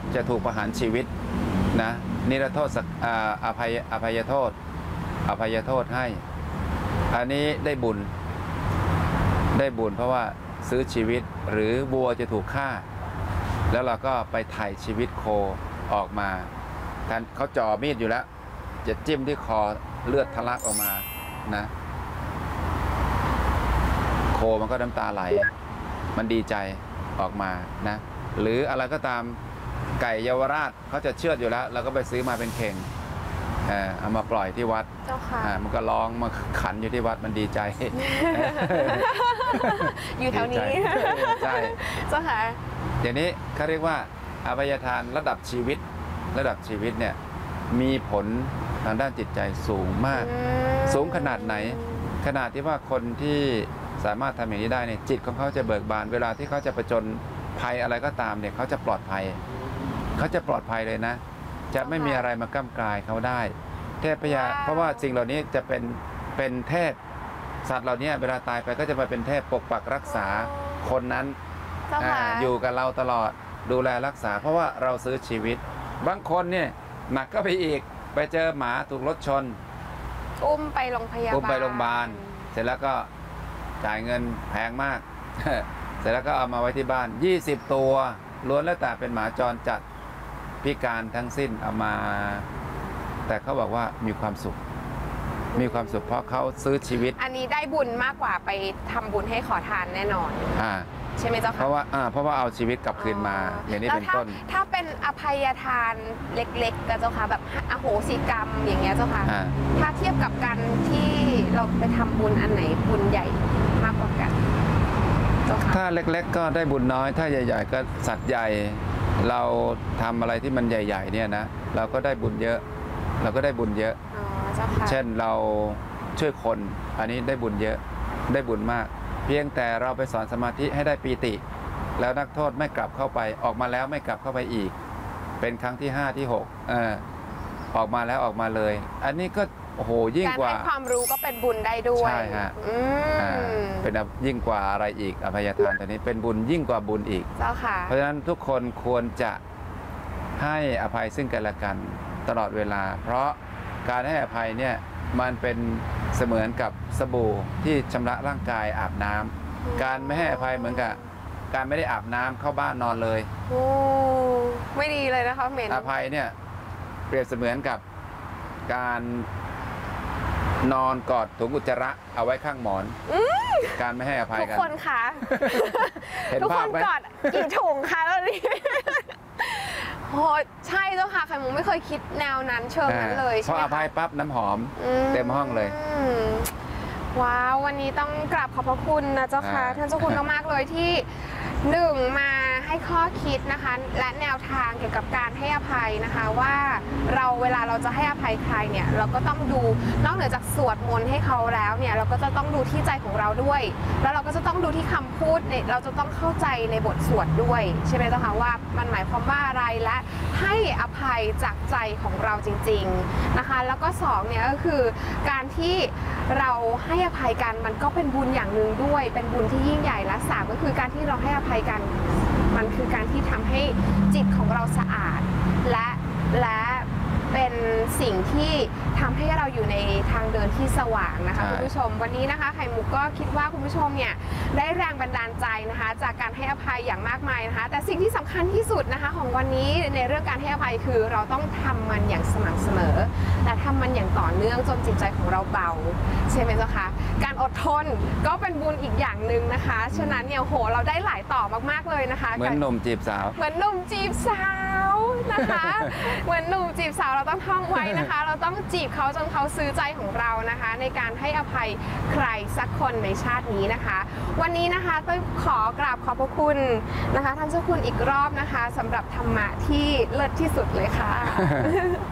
จะถูกประหารชีวิตนะนิรโทษอภัยโทษให้อันนี้ได้บุญเพราะว่าซื้อชีวิตหรือวัวจะถูกฆ่าแล้วเราก็ไปไถ่ชีวิตโคออกมาท่านเขาจ่อมีดอยู่แล้วจะจิ้มที่คอเลือดทะลักออกมานะโคมันก็น้ำตาไหลมันดีใจออกมานะหรืออะไรก็ตามไก่เยาวราชเขาจะเชือดอยู่แล้วเราก็ไปซื้อมาเป็นเข่งเอามาปล่อยที่วัดมันก็ร้องมาขันอยู่ที่วัดมันดีใจอยู่แถวนี้ใช่เจ้าค่ะอย่างนี้เขาเรียกว่าอภัยทานระดับชีวิตเนี่ยมีผลทางด้านจิตใจสูงมากสูงขนาดไหนขนาดที่ว่าคนที่สามารถทำอย่างนี้ได้เนี่ยจิตของเขาจะเบิกบานเวลาที่เขาจะผจญภัยอะไรก็ตามเนี่ยเขาจะปลอดภัยเลยนะจะไม่มีอะไรมาก้ำกลายเขาได้เทพยาเพราะว่าสิ่งเหล่านี้จะเป็นเทพสัตว์เหล่านี้เวลาตายไปก็จะมาเป็นเทพปกปักรักษาคนนั้นอยู่กับเราตลอดดูแลรักษาเพราะว่าเราซื้อชีวิตบางคนเนี่ยหนักก็ไปอีกไปเจอหมาถูกรถชนอุ้มไปโรงพยาบาลเสร็จแล้วก็จ่ายเงินแพงมาก เสร็จแล้วก็เอามาไว้ที่บ้าน20ตัวล้วนแล้วแต่เป็นหมาจรจัดพิการทั้งสิ้นเอามาแต่เขาบอกว่ามีความสุขเพราะเขาซื้อชีวิตอันนี้ได้บุญมากกว่าไปทำบุญให้ขอทานแน่นอนใช่ไหมเจ้าค่ะเพราะว่าเอาชีวิตกลับคืนมาอย่างนี้เป็นต้นถ้าเป็นอภัยทานเล็กๆเจ้าค่ะแบบอโหสิกรรมอย่างเงี้ยเจ้าค่ะถ้าเทียบกับการที่เราไปทำบุญอันไหนบุญใหญ่มากกว่ากันถ้าเล็กๆก็ได้บุญน้อยถ้าใหญ่ๆก็สัตว์ใหญ่เราทำอะไรที่มันใหญ่ๆเนี่ยนะเราก็ได้บุญเยอะเช่นเราช่วยคนอันนี้ได้บุญเยอะได้บุญมากเพียงแต่เราไปสอนสมาธิให้ได้ปีติแล้วนักโทษไม่กลับเข้าไปออกมาแล้วไม่กลับเข้าไปอีกเป็นครั้งที่5ที่6ออกมาแล้วออกมาเลยอันนี้ก็โอ้โหยิ่งกว่าการให้ความรู้ก็เป็นบุญได้ด้วยใช่ฮะเป็นยิ่งกว่าอะไรอีกอภัยทานตัวนี้เป็นบุญยิ่งกว่าบุญอีกเจ้าค่ะเพราะฉะนั้นทุกคนควรจะให้อภัยซึ่งกันและกันตลอดเวลาเพราะการให้อภัยเนี่ยมันเป็นเสมือนกับสบู่ที่ชำระร่างกายอาบน้ำการไม่ให้อภัยเหมือนกับการไม่ได้อาบน้ำเข้าบ้านนอนเลยโอ้ไม่ดีเลยนะคะเหม็นอภัยเนี่ยเปรียบเสมือนกับการนอนกอดถุงอุจจาระเอาไว้ข้างหมอนการไม่ให้อภัยกันทุกคนค่ะทุกคนกอดกี่ถุงคะตอนนี้โหใช่เจ้าค่ะไข่มุกไม่เคยคิดแนวนั้นเชิงนั้นเลยพออภัยปั๊บน้ำหอมเต็มห้องเลยว้าววันนี้ต้องกราบขอบพระคุณนะเจ้าค่ะท่านเจ้าคุณมากๆเลยที่1มาให้ข้อคิดนะคะและแนวทางเกี่ยวกับการให้อภัยนะคะว่าเวลาเราจะให้อภัยใครเนี่ยเราก็ต้องดูนอกเหนือจากสวดมนต์ให้เขาแล้วเนี่ยเราก็จะต้องดูที่ใจของเราด้วยแล้วเราก็จะต้องดูที่คำพูดเนี่ยเราจะต้องเข้าใจในบทสวดด้วยใช่ไหมเจ้าค่ะว่ามันหมายความว่าอะไรและให้อภัยจากใจของเราจริงๆนะคะแล้วก็2เนี่ยก็คือการที่เราให้อภัยกันมันก็เป็นบุญอย่างหนึ่งด้วยเป็นบุญที่ยิ่งใหญ่และ3ก็คือการที่เราให้อภัยกันมันคือการที่ทำให้จิตของเราสะอาดและเป็นสิ่งที่ทำให้เราอยู่ในทางเดินที่สว่างนะคะคุณผู้ชมวันนี้นะคะไข่มุกก็คิดว่าคุณผู้ชมเนี่ยได้แรงบันดาลใจนะคะจากการให้อภัยอย่างมากมายนะคะแต่สิ่งที่สำคัญที่สุดนะคะของวันนี้ในเรื่องการให้อภัยคือเราต้องทำมันอย่างสม่ำเสมอและทำมันอย่างต่อเนื่องจนจิตใจของเราเบาใช่ไหมเจ้าคะการอดทนก็เป็นบุญอีกอย่างหนึ่งนะคะฉะนั้นเนี่ยโหเราได้หลายต่อมากๆเลยนะคะเหมือนหนุ่มจีบสาวนะคะเหมือนหนุ่มจีบสาวเราต้องท่องไว้นะคะเราต้องจีบเขาจนเขาซื้อใจของเรานะคะในการให้อภัยใครสักคนในชาตินี้นะคะวันนี้นะคะต้องขอกราบขอบพระคุณนะคะท่านเจ้าคุณอีกรอบนะคะสำหรับธรรมะที่เลิศที่สุดเลยค่ะ